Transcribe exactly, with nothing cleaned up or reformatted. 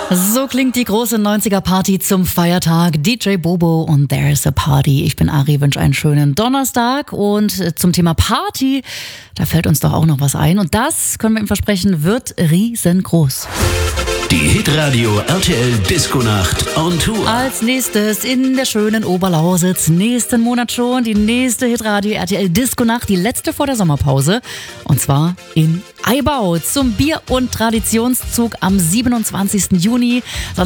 So klingt die große neunziger-Party zum Feiertag. D J Bobo und There's a Party. Ich bin Ari, wünsche einen schönen Donnerstag. Und zum Thema Party, da fällt uns doch auch noch was ein. Und das, können wir ihm versprechen, wird riesengroß. Die Hitradio R T L Disco Nacht on Tour. Als nächstes in der schönen Oberlausitz, nächsten Monat schon, die nächste Hitradio R T L Disco Nacht, die letzte vor der Sommerpause. Und zwar in Aibau zum Bier- und Traditionszug am siebenundzwanzigsten Juni.